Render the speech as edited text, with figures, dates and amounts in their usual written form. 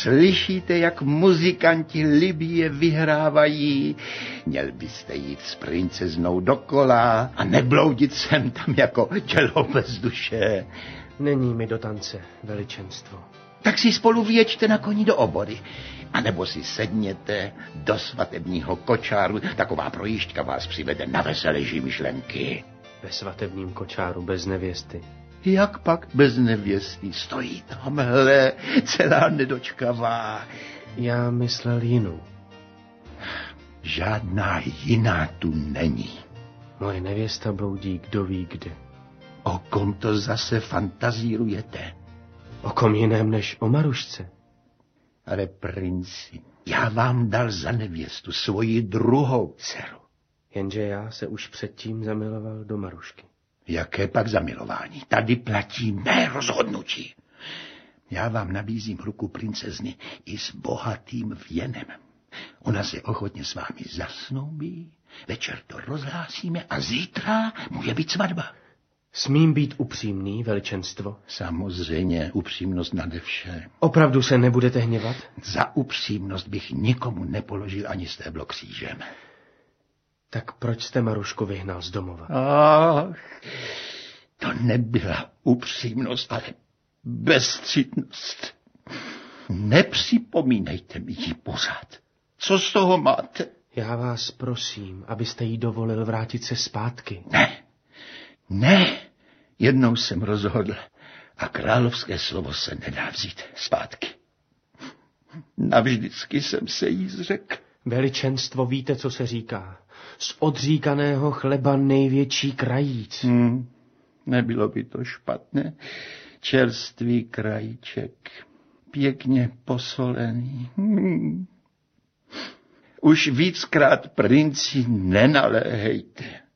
Slyšíte, jak muzikanti libě vyhrávají? Měl byste jít s princeznou dokola a nebloudit sem tam jako tělo bez duše. Není mi do tance, veličenstvo. Tak si spolu vyjeďte na koni do Obory. A nebo si sedněte do svatebního kočáru. Taková projížďka vás přivede na veselější myšlenky. Ve svatebním kočáru bez nevěsty. Jak pak bez nevěsty? Stojí tamhle, celá nedočkavá. Já myslel jinou. Žádná jiná tu není. Moje nevěsta bloudí kdo ví kde. O kom to zase fantazírujete? O kom jiném než o Marušce? Ale princi, já vám dal za nevěstu svoji druhou dceru. Jenže já se už předtím zamiloval do Marušky. Jaké pak zamilování? Tady platí mé rozhodnutí. Já vám nabízím ruku princezny i s bohatým věnem. Ona se ochotně s vámi zasnoubí, večer to rozhlásíme a zítra může být svatba. Smím být upřímný, veličenstvo? Samozřejmě, upřímnost nade vše. Opravdu se nebudete hněvat? Za upřímnost bych nikomu nepoložil ani stéblo křížem. Tak proč jste Marušku vyhnal z domova? Ach, to nebyla upřímnost, ale bezstřitnost. Nepřipomínejte mi ji pořád. Co z toho máte? Já vás prosím, abyste jí dovolil vrátit se zpátky. Ne, jednou jsem rozhodl a královské slovo se nedá vzít zpátky. Navždycky jsem se jí zřekl. Veličenstvo, víte, co se říká? Z odříkaného chleba největší krajíc. Nebylo by to špatné. Čerstvý krajíček, pěkně posolený. Už víckrát, princi, nenaléhejte.